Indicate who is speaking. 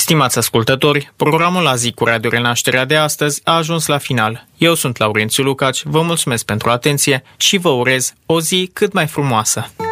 Speaker 1: Stimați ascultători, programul La zi cu Radio Renașterea de astăzi a ajuns la final. Eu sunt Laurențiu Lucaci, vă mulțumesc pentru atenție și vă urez o zi cât mai frumoasă.